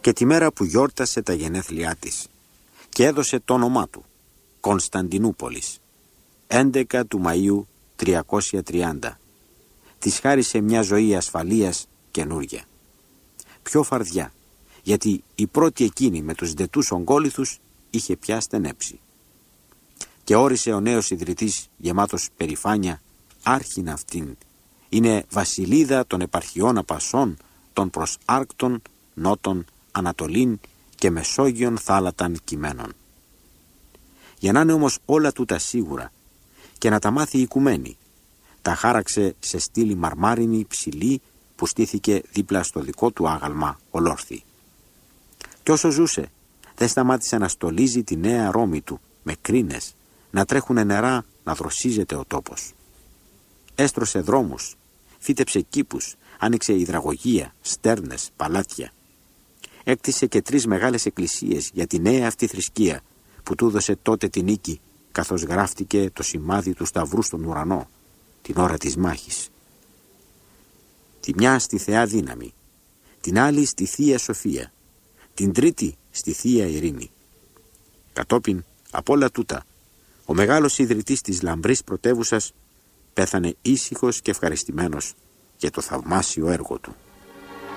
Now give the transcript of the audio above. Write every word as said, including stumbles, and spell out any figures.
και τη μέρα που γιόρτασε τα γενέθλιά της και έδωσε το όνομά του, Κωνσταντινούπολης, έντεκα του Μαΐου τριακόσια τριάντα. Της χάρισε μια ζωή ασφαλείας καινούρια. Πιο φαρδιά, γιατί η πρώτη εκείνη με τους δετούς ογκόλιθους είχε πια στενέψει. Και όρισε ο νέος ιδρυτής γεμάτος περηφάνια άρχιν αυτήν. Είναι βασιλίδα των επαρχιών απασών, των προσάρκτων, νότων, ανατολήν και μεσόγειων θάλαταν κειμένων. Για να είναι όμως όλα τούτα σίγουρα και να τα μάθει η οικουμένη, τα χάραξε σε στήλη μαρμάρινη ψηλή που στήθηκε δίπλα στο δικό του άγαλμα ολόρθη. Κι όσο ζούσε, δεν σταμάτησε να στολίζει τη νέα Ρώμη του με κρίνες, να τρέχουνε νερά, να δροσίζεται ο τόπος. Έστρωσε δρόμους, φύτεψε κήπους, άνοιξε υδραγωγεία, στέρνες, παλάτια. Έκτισε και τρεις μεγάλες εκκλησίες για τη νέα αυτή θρησκεία που του έδωσε τότε τη νίκη, καθώς γράφτηκε το σημάδι του σταυρού στον ουρανό, την ώρα της μάχης. Τη μια στη Θεά Δύναμη, την άλλη στη Θεία Σοφία, την τρίτη στη Θεία Ειρήνη. Κατόπιν από όλα τούτα, ο μεγάλος ιδρυτής της λαμπρής πρωτεύουσας πέθανε ήσυχος και ευχαριστημένος για το θαυμάσιο έργο του.